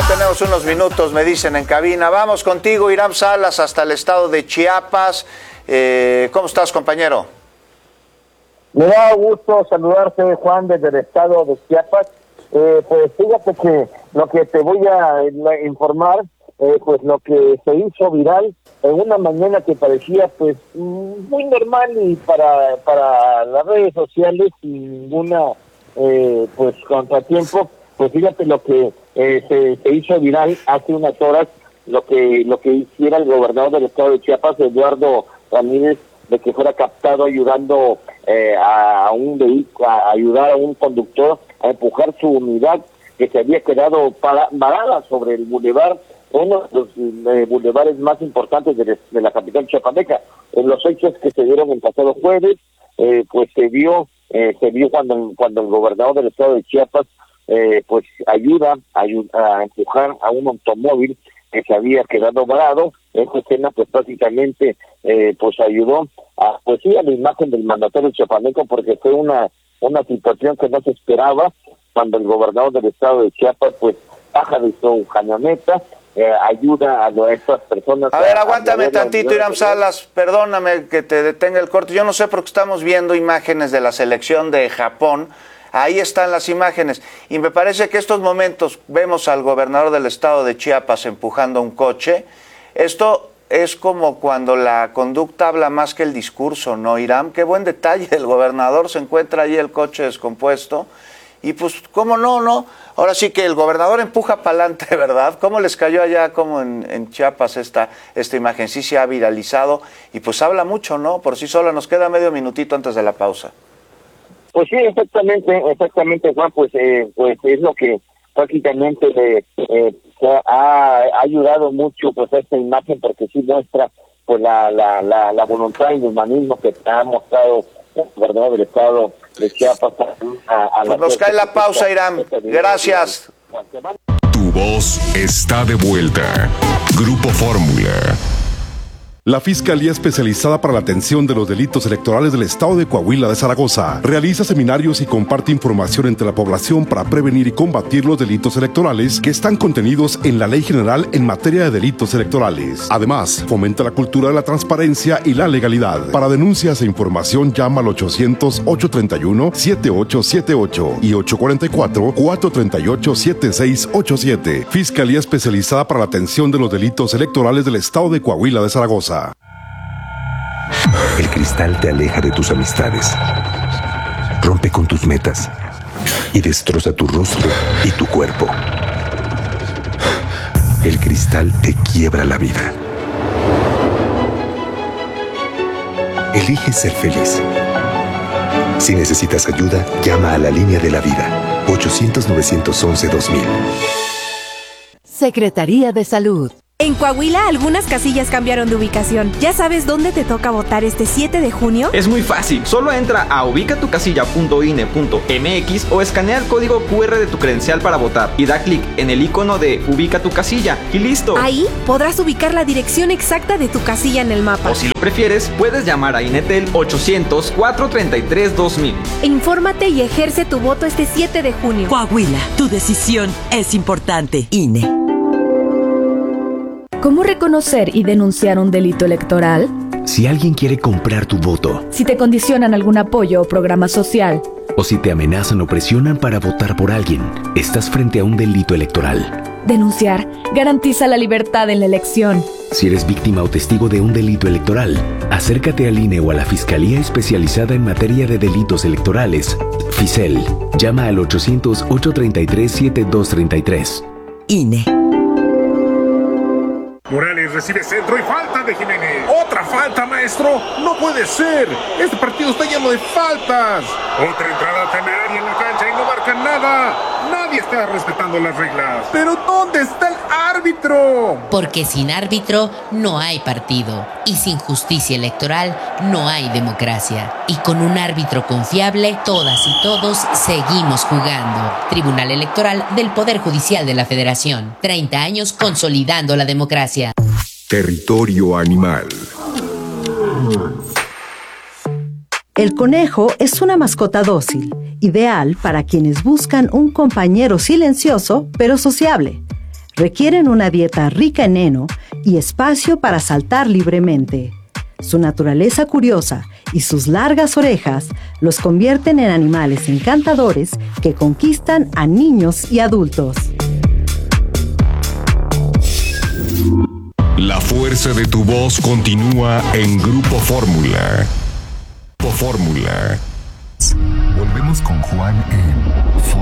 tenemos unos minutos, me dicen en cabina. Vamos contigo, Hiram Salas, hasta el estado de Chiapas. ¿Cómo estás, compañero? Me da gusto saludarte, Juan, desde el estado de Chiapas. Pues fíjate que lo que te voy a informar, pues lo que se hizo viral en una mañana que parecía pues muy normal y para las redes sociales sin ninguna pues contratiempo. Pues fíjate lo que se hizo viral hace unas horas, lo que hiciera el gobernador del estado de Chiapas, Eduardo Ramírez, de que fuera captado ayudando a un vehículo, a ayudar a un conductor a empujar su unidad que se había quedado varada sobre el bulevar, uno de los bulevares más importantes de la capital chiapaneca. En los hechos que se dieron el pasado jueves, pues se vio cuando el gobernador del estado de Chiapas pues ayuda a empujar a un automóvil que se había quedado varado. Esta escena pues prácticamente pues ayudó a la imagen del mandatario chiapaneco, porque fue una situación que no se esperaba cuando el gobernador del estado de Chiapas pues baja de su camioneta, ayuda a estas personas. A ver, aguántame tantito, Hiram Salas, perdóname que te detenga el corte. Yo no sé por qué estamos viendo imágenes de la selección de Japón. Ahí están las imágenes. Y me parece que estos momentos vemos al gobernador del estado de Chiapas empujando un coche. Esto es como cuando la conducta habla más que el discurso, ¿no, Hiram? Qué buen detalle. El gobernador se encuentra ahí el coche descompuesto. Y pues, ¿cómo no? Ahora sí que el gobernador empuja para adelante, ¿verdad? ¿Cómo les cayó allá como en Chiapas esta imagen? Sí se ha viralizado y pues habla mucho, ¿no? Por sí sola. Nos queda medio minutito antes de la pausa. Pues sí, exactamente, Juan, pues es lo que prácticamente ha ayudado mucho pues a esta imagen, porque sí muestra pues la voluntad y el humanismo que ha mostrado el gobernador del estado de Chiapas pues nos cae la pausa, Hiram. Gracias. Tu voz está de vuelta. Grupo Fórmula. La Fiscalía Especializada para la Atención de los Delitos Electorales del Estado de Coahuila de Zaragoza realiza seminarios y comparte información entre la población para prevenir y combatir los delitos electorales que están contenidos en la Ley General en materia de delitos electorales. Además, fomenta la cultura de la transparencia y la legalidad. Para denuncias e información llama al 800-831-7878 y 844-438-7687. Fiscalía Especializada para la Atención de los Delitos Electorales del Estado de Coahuila de Zaragoza. El cristal te aleja de tus amistades, rompe con tus metas y destroza tu rostro y tu cuerpo. El cristal te quiebra la vida. Elige ser feliz. Si necesitas ayuda, llama a la línea de la vida, 800-911-2000. Secretaría de Salud. En Coahuila, algunas casillas cambiaron de ubicación. ¿Ya sabes dónde te toca votar este 7 de junio? Es muy fácil. Solo entra a ubicatucasilla.ine.mx o escanea el código QR de tu credencial para votar y da clic en el icono de Ubica tu casilla y listo. Ahí podrás ubicar la dirección exacta de tu casilla en el mapa. O si lo prefieres, puedes llamar a INETEL 800-433-2000. Infórmate y ejerce tu voto este 7 de junio. Coahuila, tu decisión es importante. INE. ¿Cómo reconocer y denunciar un delito electoral? Si alguien quiere comprar tu voto. Si te condicionan algún apoyo o programa social. O si te amenazan o presionan para votar por alguien, estás frente a un delito electoral. Denunciar garantiza la libertad en la elección. Si eres víctima o testigo de un delito electoral, acércate al INE o a la Fiscalía Especializada en Materia de Delitos Electorales, FICEL. Llama al 800-833-7233. INE. Morales recibe centro y falta de Jiménez. ¡Otra falta, maestro! ¡No puede ser! ¡Este partido está lleno de faltas! Otra entrada temeraria en la cancha y no marcan nada. Nadie está respetando las reglas. ¿Pero dónde está el árbitro? Porque sin árbitro no hay partido. Y sin justicia electoral no hay democracia. Y con un árbitro confiable, todas y todos seguimos jugando. Tribunal Electoral del Poder Judicial de la Federación. 30 años consolidando la democracia. Territorio animal. El conejo es una mascota dócil, ideal para quienes buscan un compañero silencioso pero sociable. Requieren una dieta rica en heno y espacio para saltar libremente. Su naturaleza curiosa y sus largas orejas los convierten en animales encantadores que conquistan a niños y adultos. La fuerza de tu voz continúa en Grupo Fórmula. Grupo Fórmula. Volvemos con Juan en